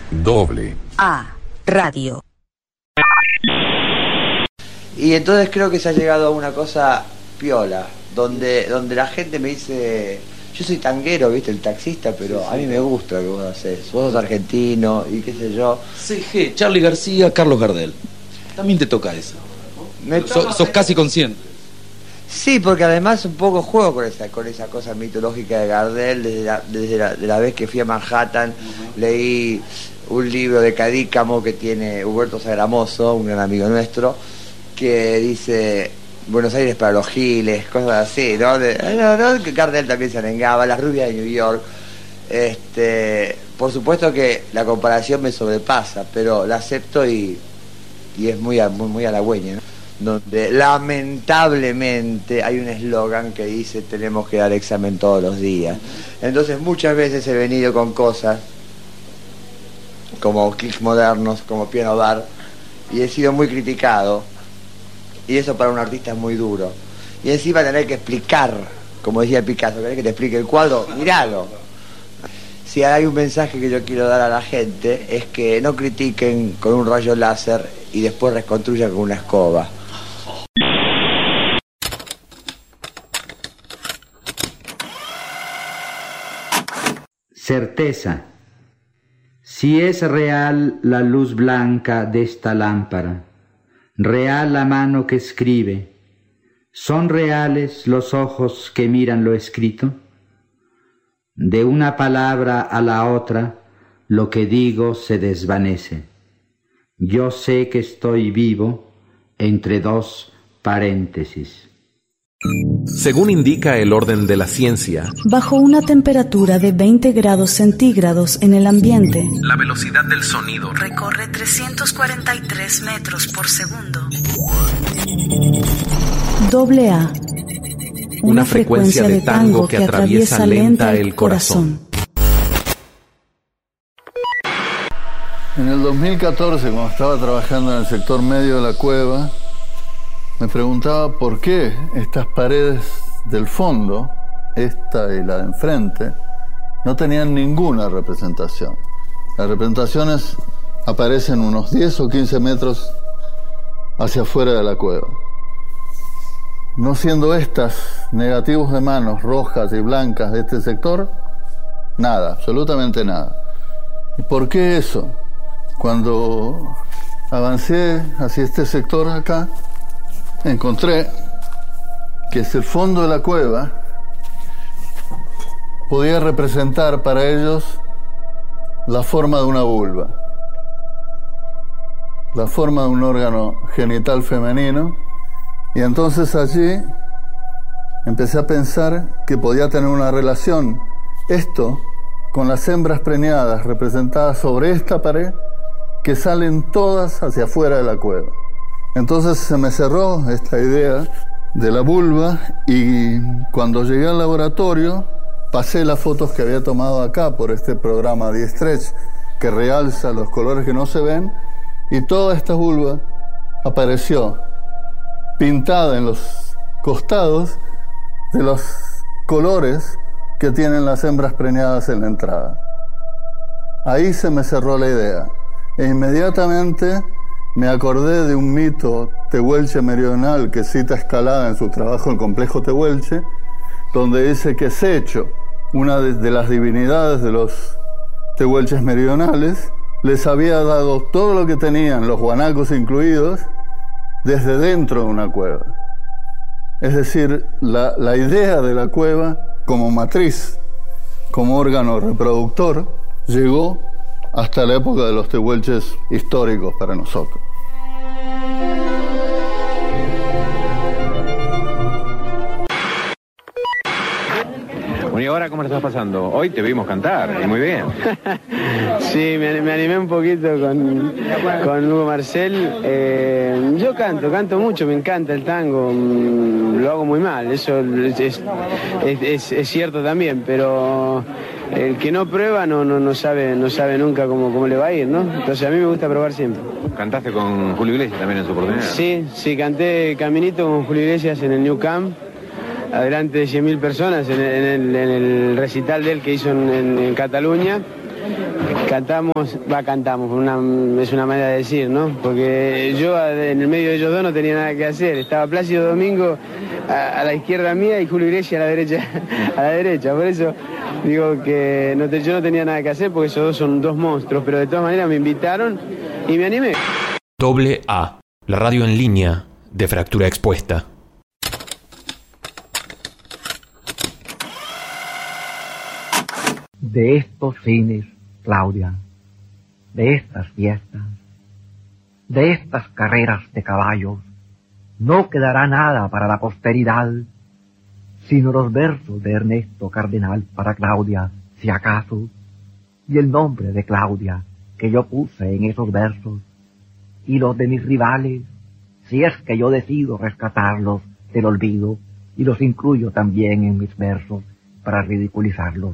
Doble A Radio. Y entonces creo que se ha llegado a una cosa piola, donde la gente me dice, yo soy tanguero, viste, el taxista, pero a mí me gusta lo que vos haces, vos sos argentino y qué sé yo. CG, Charly García, Carlos Gardel. También te toca eso. Sos casi consciente. Sí, porque además un poco juego con esa cosa mitológica de Gardel, desde la vez que fui a Manhattan, leí un libro de Cadícamo que tiene Huberto Sagramoso, un gran amigo nuestro, que dice Buenos Aires para los giles, cosas así, ¿no? Que Gardel también se arengaba, Las rubias de New York. Por supuesto que la comparación me sobrepasa, pero la acepto y es muy halagüeña, ¿no? Donde lamentablemente hay un eslogan que dice tenemos que dar examen todos los días. Entonces muchas veces he venido con cosas como clics modernos, como piano bar, y he sido muy criticado, y eso para un artista es muy duro. Y encima tener que explicar, como decía Picasso, querés que te explique el cuadro, miralo. Si hay un mensaje que yo quiero dar a la gente es que no critiquen con un rayo láser y después reconstruyan con una escoba. Certeza. Si es real la luz blanca de esta lámpara, real la mano que escribe, ¿son reales los ojos que miran lo escrito? De una palabra a la otra, lo que digo se desvanece. Yo sé que estoy vivo entre dos paréntesis. Según indica el orden de la ciencia, bajo una temperatura de 20 grados centígrados en el ambiente, la velocidad del sonido recorre 343 metros por segundo. Doble A. Una frecuencia de tango que atraviesa lenta el corazón. En el 2014, cuando estaba trabajando en el sector medio de la cueva, me preguntaba por qué estas paredes del fondo, esta y la de enfrente, no tenían ninguna representación. Las representaciones aparecen unos 10 o 15 metros hacia afuera de la cueva. No siendo estas negativos de manos rojas y blancas de este sector, nada, absolutamente nada. ¿Y por qué eso? Cuando avancé hacia este sector acá, encontré que el fondo de la cueva podía representar para ellos la forma de una vulva, la forma de un órgano genital femenino, y entonces allí empecé a pensar que podía tener una relación esto con las hembras preñadas representadas sobre esta pared que salen todas hacia afuera de la cueva. Entonces se me cerró esta idea de la vulva y cuando llegué al laboratorio pasé las fotos que había tomado acá por este programa de Stretch que realza los colores que no se ven, y toda esta vulva apareció pintada en los costados de los colores que tienen las hembras preñadas en la entrada. Ahí se me cerró la idea e inmediatamente me acordé de un mito tehuelche meridional que cita Escalada en su trabajo El complejo tehuelche, donde dice que Secho, una de las divinidades de los tehuelches meridionales, les había dado todo lo que tenían, los guanacos incluidos, desde dentro de una cueva. Es decir, la idea de la cueva como matriz, como órgano reproductor, llegó hasta la época de los tehuelches históricos para nosotros. Bueno, ¿y ahora cómo le estás pasando? Hoy te vimos cantar, y muy bien. Sí, me animé un poquito con Hugo Marcel. Yo canto mucho, me encanta el tango, lo hago muy mal, eso es cierto también, pero el que no prueba no sabe nunca cómo le va a ir, ¿no? Entonces a mí me gusta probar siempre. ¿Cantaste con Julio Iglesias también en su oportunidad? Sí, canté Caminito con Julio Iglesias en el New Camp, adelante de 100.000 personas en el recital de él que hizo en Cataluña. cantamos, es una manera de decir, ¿no? Porque yo en el medio de ellos dos no tenía nada que hacer. Estaba Plácido Domingo a la izquierda mía y Julio Iglesias a la derecha. Por eso digo que yo no tenía nada que hacer porque esos dos son dos monstruos, pero de todas maneras me invitaron y me animé. AA, la radio en línea de Fractura Expuesta. De estos fines, Claudia, de estas fiestas, de estas carreras de caballos, no quedará nada para la posteridad, sino los versos de Ernesto Cardenal para Claudia, si acaso, y el nombre de Claudia que yo puse en esos versos, y los de mis rivales, si es que yo decido rescatarlos del olvido, y los incluyo también en mis versos para ridiculizarlos.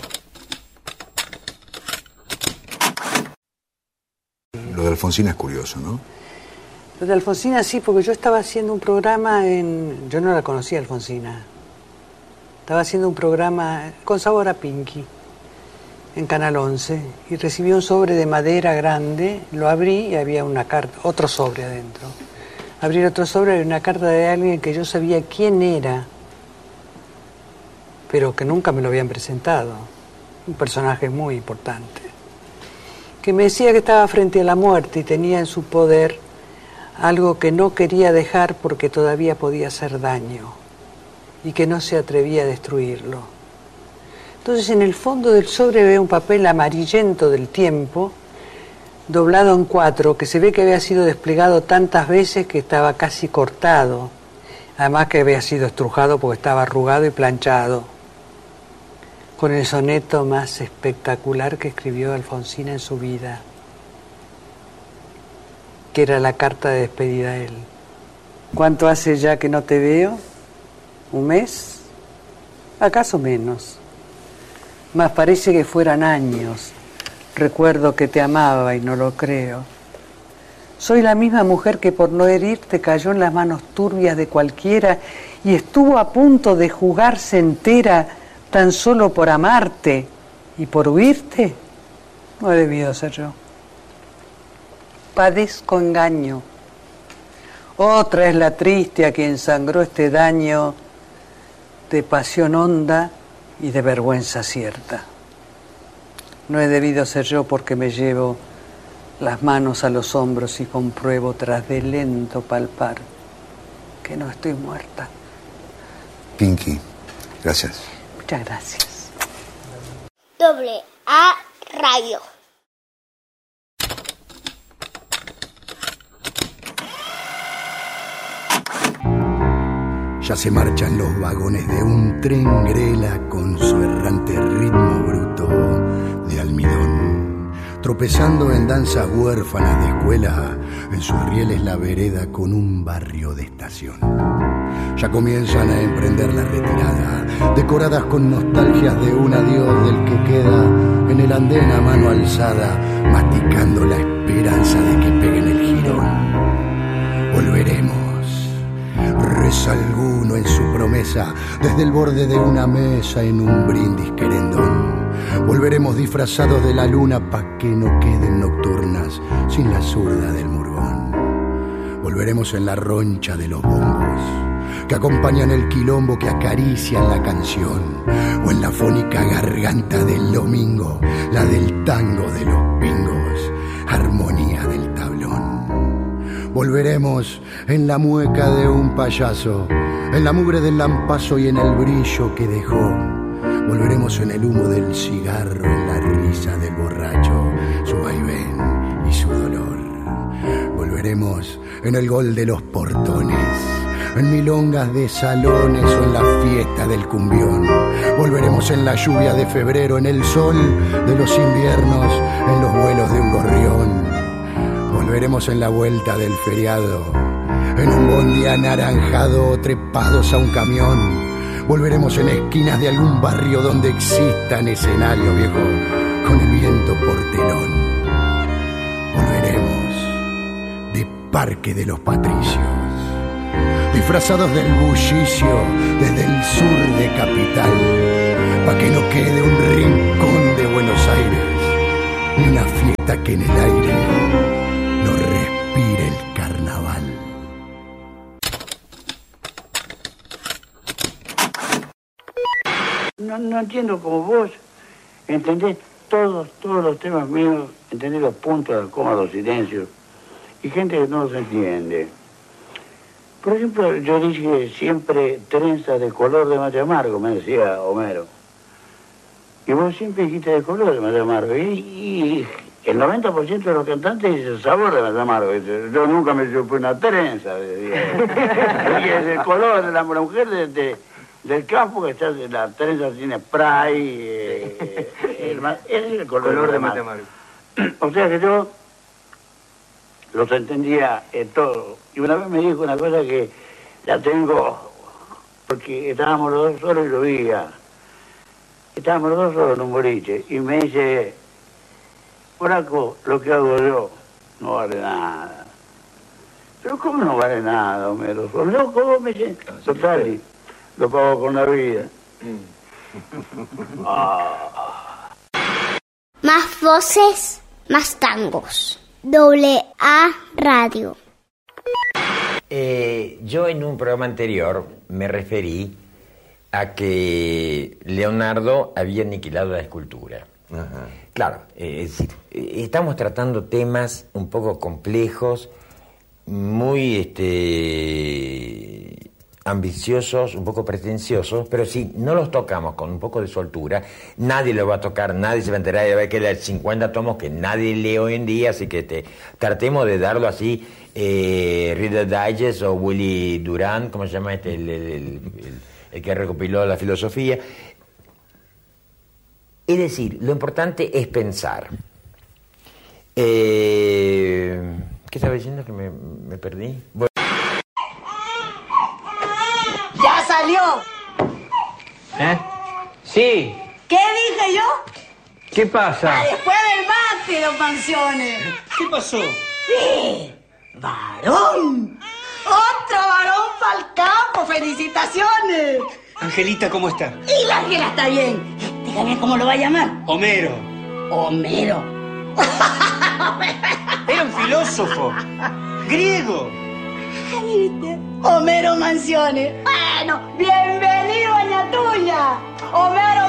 Lo de Alfonsina es curioso, ¿no? Lo de Alfonsina sí, porque yo estaba haciendo un programa yo no la conocía Alfonsina. Estaba haciendo un programa con sabor a Pinky en Canal 11 y recibí un sobre de madera grande, lo abrí y había una carta, otro sobre adentro. Abrí otro sobre y una carta de alguien que yo sabía quién era, pero que nunca me lo habían presentado. Un personaje muy importante. Que me decía que estaba frente a la muerte y tenía en su poder algo que no quería dejar porque todavía podía hacer daño y que no se atrevía a destruirlo. Entonces en el fondo del sobre veo un papel amarillento del tiempo, doblado en 4, que se ve que había sido desplegado tantas veces que estaba casi cortado, además que había sido estrujado porque estaba arrugado y planchado, con el soneto más espectacular que escribió Alfonsina en su vida, que era la carta de despedida a él. ¿Cuánto hace ya que no te veo? ¿Un mes? ¿Acaso menos? Mas parece que fueran años. Recuerdo que te amaba y no lo creo. Soy la misma mujer que por no herirte cayó en las manos turbias de cualquiera y estuvo a punto de jugarse entera tan solo por amarte y por huirte. No he debido ser yo. Padezco engaño. Otra es la triste a quien sangró este daño de pasión honda y de vergüenza cierta. No he debido ser yo porque me llevo las manos a los hombros y compruebo tras de lento palpar que no estoy muerta. Pinky, gracias. Muchas gracias. AA Radio. Ya se marchan los vagones de un tren grela con su errante ritmo bruto de almidón, tropezando en danzas huérfanas de escuela, en sus rieles la vereda con un barrio de estación. Ya comienzan a emprender la retirada, decoradas con nostalgias de un adiós del que queda en el andén a mano alzada, masticando la esperanza de que peguen el jirón. Volveremos, reza alguno en su promesa, desde el borde de una mesa en un brindis querendón. Volveremos disfrazados de la luna pa' que no queden nocturnas sin la zurda del murgón. Volveremos en la roncha de los bombos que acompañan el quilombo que acarician la canción, o en la fónica garganta del domingo, la del tango de los pingos, armonía del tablón. Volveremos en la mueca de un payaso, en la mugre del lampazo y en el brillo que dejó. Volveremos en el humo del cigarro, en la risa del borracho, su vaivén y su dolor. Volveremos en el gol de los portones, en milongas de salones o en la fiesta del cumbión. Volveremos en la lluvia de febrero, en el sol de los inviernos, en los vuelos de un gorrión. Volveremos en la vuelta del feriado, en un bondi anaranjado trepados a un camión. Volveremos en esquinas de algún barrio donde existan escenarios, viejo, con el viento por telón. Volveremos de Parque de los Patricios, disfrazados del bullicio desde el sur de Capital, pa' que no quede un rincón de Buenos Aires ni una fiesta que en el aire no respire el carnaval. No entiendo cómo vos entendés todos los temas míos, entendés los puntos, las comas, los silencios, y gente que no los entiende. Por ejemplo, yo dije siempre trenzas de color de mate amargo, me decía Homero. Y vos siempre dijiste de color de mate amargo. Y el 90% de los cantantes dice sabor de mate amargo. Dice, yo nunca me supe una trenza, decía. Y es el color de la mujer del campo, que está, la trenza tiene spray, ese es el color de mate amargo. O sea que yo los entendía todo. Y una vez me dijo una cosa que la tengo, porque estábamos los dos solos y llovía. Estábamos los dos solos en un boliche. Y me dice, Flaco, lo que hago yo no vale nada. Pero ¿cómo no vale nada, Homero? ¿Sos loco? Me dice, total, lo pago con la vida. Más voces, más tangos. AA Radio. Yo en un programa anterior me referí a que Leonardo había aniquilado la escultura. Ajá. Claro, es decir, estamos tratando temas un poco complejos, muy ambiciosos, un poco pretenciosos, pero si no los tocamos con un poco de soltura, nadie lo va a tocar, nadie se va a enterar de ver que hay 50 tomos que nadie lee hoy en día, así que tratemos de darlo así, Reader Digest o Willy Durant, ¿cómo se llama el que recopiló la filosofía? Es decir, lo importante es pensar. ¿Qué estaba diciendo que me perdí? Bueno. ¡Ya salió! Sí. ¿Qué dije yo? ¿Qué pasa? Después del mate, don Mansiones. ¿Qué pasó? Sí. ¡Varón! ¡Otro varón para el campo! ¡Felicitaciones! Angelita, ¿cómo está? Y la Ángela está bien. Dígame cómo lo va a llamar. Homero. Homero. Era un filósofo griego. ¿Viste? Homero Mansiones. Bueno, bienvenido a Ñatuña. Homero